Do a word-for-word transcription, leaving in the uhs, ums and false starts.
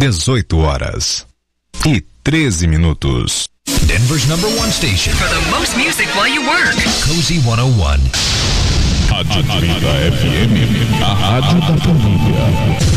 dezoito horas e treze minutos. Denver's number one station for the most music while you work. Cozy cento e um. Rádio Trinta F M, a rádio da família.